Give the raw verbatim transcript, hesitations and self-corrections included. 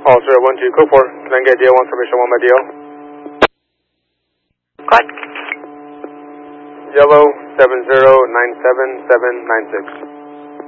All zero one two, code four. Can I get D L one information one by D L? What? Yellow seven zero nine seven seven nine six.